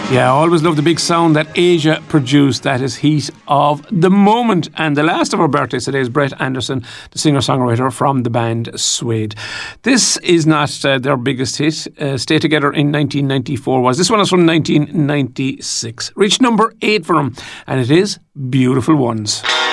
Yeah, I always love the big sound that Asia produced. That is Heat of the Moment. And the last of our birthdays today is Brett Anderson, the singer-songwriter from the band Suede. This is not their biggest hit. Stay Together in 1994 was. This one is from 1996. Reached number 8 for them, and it is Beautiful Ones.